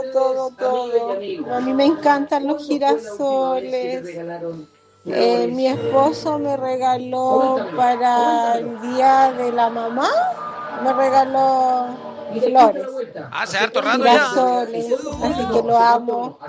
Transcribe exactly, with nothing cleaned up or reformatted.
todo, todo. A mí me encantan los girasoles. Eh, mi esposo me regaló para el día de la mamá, me regaló flores, Hace harto rato ya. girasoles, así que lo amo.